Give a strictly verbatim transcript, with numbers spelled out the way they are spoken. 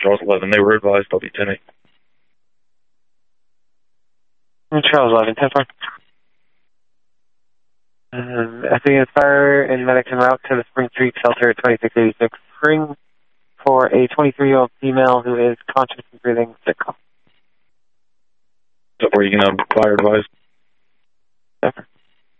Charles eleven, they were advised I'll be ten eight. Charles eleven, ten four. Um, F A A fire and medics en route to the Spring Street shelter at twenty-six eighty-six Spring for a twenty-three-year-old female who is conscious and breathing sick. Is that where you can uh, fire advised? Never.